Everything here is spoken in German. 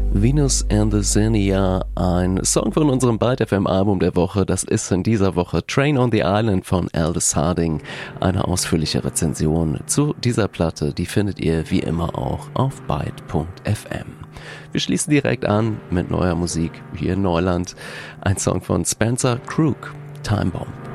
Venus and the Xenia, ein Song von unserem Byte FM Album der Woche. Das ist in dieser Woche Train on the Island von Aldous Harding. Eine ausführliche Rezension zu dieser Platte, die findet ihr wie immer auch auf byte.fm. Wir schließen direkt an mit neuer Musik hier in Neuland. Ein Song von Spencer Crook, Time Bomb.